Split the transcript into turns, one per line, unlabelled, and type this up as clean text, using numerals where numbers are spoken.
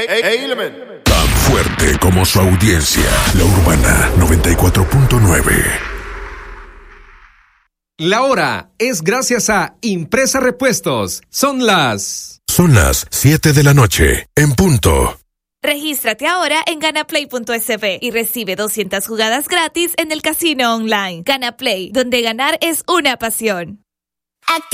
Element.
Tan fuerte como su audiencia. La Urbana 94.9.
La hora es gracias a Impresa Repuestos. Son las
7 de la noche, en punto.
Regístrate ahora en ganaplay.sb y recibe 200 jugadas gratis en el casino online. Ganaplay, donde ganar es una pasión.